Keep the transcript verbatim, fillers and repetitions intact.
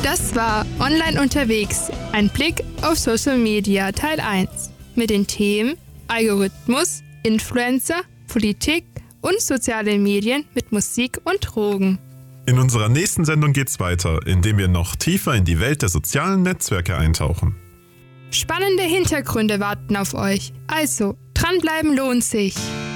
Das war Online unterwegs, ein Blick auf Social Media Teil eins mit den Themen Algorithmus, Influencer, Politik und soziale Medien mit Musik und Drogen. In unserer nächsten Sendung geht's weiter, indem wir noch tiefer in die Welt der sozialen Netzwerke eintauchen. Spannende Hintergründe warten auf euch, also dranbleiben lohnt sich.